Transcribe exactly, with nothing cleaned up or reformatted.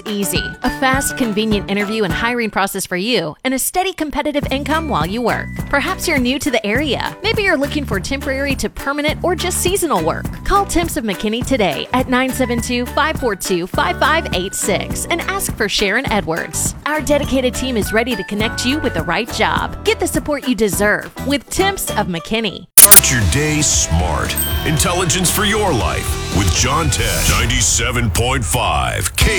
is easy. A fast, convenient interview and hiring process for you, and a steady competitive income while you work. Perhaps you're new to the area. Maybe you're looking for temporary to permanent or just seasonal work. Call Temps of McKinney today at nine seven two, five four two, five five eight six and ask for Sharon Edwards. Our dedicated team is ready to connect you with the right job. Get the support you deserve with Temps of McKinney. Start your day smart. Intelligence for your life with John Tesh. ninety-seven point five K